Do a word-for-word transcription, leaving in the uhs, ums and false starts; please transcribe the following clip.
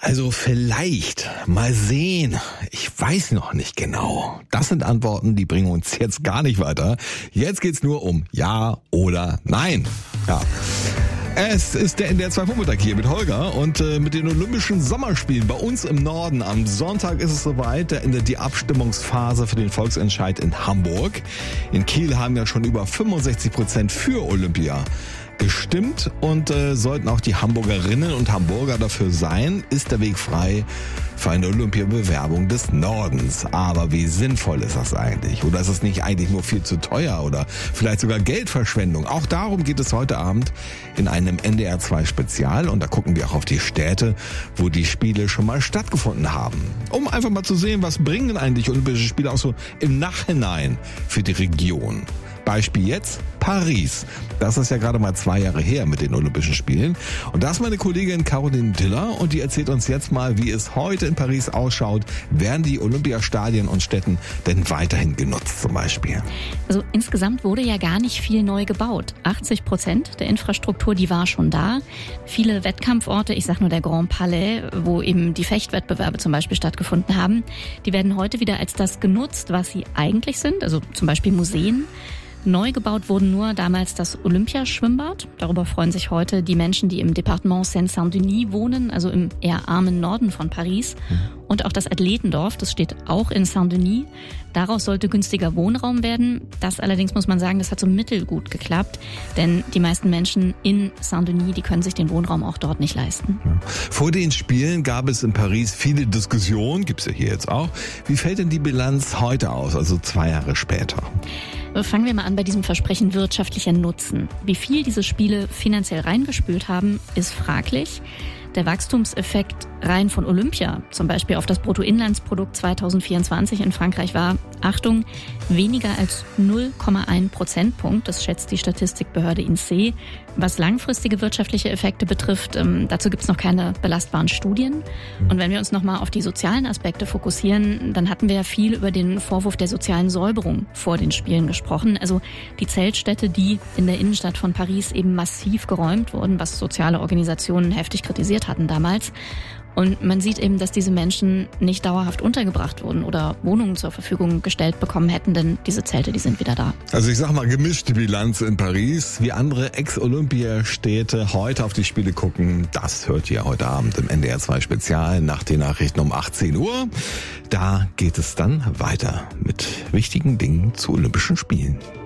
Also vielleicht, mal sehen, ich weiß noch nicht genau. Das sind Antworten, die bringen uns jetzt gar nicht weiter. Jetzt geht's nur um Ja oder Nein. Ja. Es ist der N D R zwei Vormittag hier mit Holger und äh, mit den Olympischen Sommerspielen bei uns im Norden. Am Sonntag ist es soweit, da endet die Abstimmungsphase für den Volksentscheid in Hamburg. In Kiel haben ja schon über fünfundsechzig Prozent für Olympia gestimmt und äh, sollten auch die Hamburgerinnen und Hamburger dafür sein, ist der Weg frei für eine Olympiabewerbung des Nordens. Aber wie sinnvoll ist das eigentlich? Oder ist es nicht eigentlich nur viel zu teuer oder vielleicht sogar Geldverschwendung? Auch darum geht es heute Abend in einem N D R zwei Spezial und da gucken wir auch auf die Städte, wo die Spiele schon mal stattgefunden haben. Um einfach mal zu sehen, was bringen denn eigentlich Olympische Spiele auch so im Nachhinein für die Region. Beispiel jetzt Paris. Das ist ja gerade mal zwei Jahre her mit den Olympischen Spielen. Und da ist meine Kollegin Caroline Diller und die erzählt uns jetzt mal, wie es heute in Paris ausschaut. Werden die Olympiastadien und Städten denn weiterhin genutzt zum Beispiel? Also insgesamt wurde ja gar nicht viel neu gebaut. achtzig Prozent der Infrastruktur, die war schon da. Viele Wettkampforte, ich sag nur der Grand Palais, wo eben die Fechtwettbewerbe zum Beispiel stattgefunden haben, die werden heute wieder als das genutzt, was sie eigentlich sind. Also zum Beispiel Museen. Neu gebaut wurden nur damals das Olympiaschwimmbad. Darüber freuen sich heute die Menschen, die im Departement Seine-Saint-Denis wohnen, also im eher armen Norden von Paris. Und auch das Athletendorf, das steht auch in Saint-Denis. Daraus sollte günstiger Wohnraum werden. Das allerdings muss man sagen, das hat so mittelgut geklappt. Denn die meisten Menschen in Saint-Denis, die können sich den Wohnraum auch dort nicht leisten. Vor den Spielen gab es in Paris viele Diskussionen, gibt's ja hier jetzt auch. Wie fällt denn die Bilanz heute aus, also zwei Jahre später? Fangen wir mal an bei diesem Versprechen wirtschaftlicher Nutzen. Wie viel diese Spiele finanziell reingespült haben, ist fraglich. Der Wachstumseffekt rein von Olympia, zum Beispiel auf das Bruttoinlandsprodukt zweitausendvierundzwanzig in Frankreich war, Achtung, weniger als null Komma eins Prozentpunkt. Das schätzt die Statistikbehörde I N S E E. Was langfristige wirtschaftliche Effekte betrifft, ähm, dazu gibt es noch keine belastbaren Studien. Und wenn wir uns nochmal auf die sozialen Aspekte fokussieren, dann hatten wir ja viel über den Vorwurf der sozialen Säuberung vor den Spielen gesprochen. Also die Zeltstädte, die in der Innenstadt von Paris eben massiv geräumt wurden, was soziale Organisationen heftig kritisiert hatten damals. Und man sieht eben, dass diese Menschen nicht dauerhaft untergebracht wurden oder Wohnungen zur Verfügung gestellt bekommen hätten, denn diese Zelte, die sind wieder da. Also ich sag mal, gemischte Bilanz in Paris. Wie andere Ex-Olympiastädte heute auf die Spiele gucken, das hört ihr heute Abend im N D R zwei Spezial nach den Nachrichten um achtzehn Uhr. Da geht es dann weiter mit wichtigen Dingen zu Olympischen Spielen.